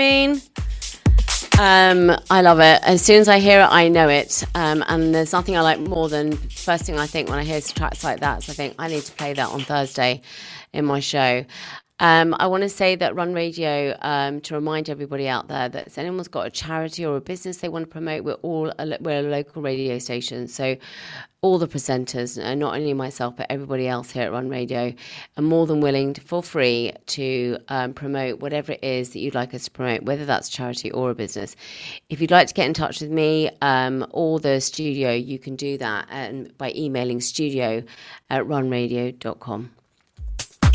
I love it. As soon as I hear it, I know it. And there's nothing I like more than first thing I think when I hear tracks like that. So I think I need to play that on Thursday in my show. I want to say that Run Radio, to remind everybody out there that if anyone's got a charity or a business they want to promote, we're a local radio station. So all the presenters, not only myself, but everybody else here at Run Radio, are more than willing to, for free to promote whatever it is that you'd like us to promote, whether that's charity or a business. If you'd like to get in touch with me or the studio, you can do that by emailing studio@runradio.com.